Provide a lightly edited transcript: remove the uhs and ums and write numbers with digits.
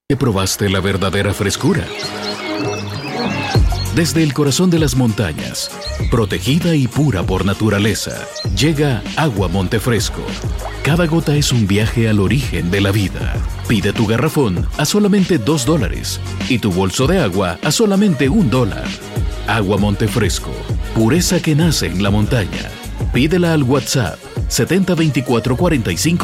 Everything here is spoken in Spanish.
¿Que probaste la verdadera frescura? Desde el corazón de las montañas, protegida y pura por naturaleza, llega Agua Montefresco. Cada gota es un viaje al origen de la vida. Pide tu garrafón a solamente $2 y tu bolso de agua a solamente $1. Agua Montefresco, pureza que nace en la montaña. Pídela al WhatsApp 702445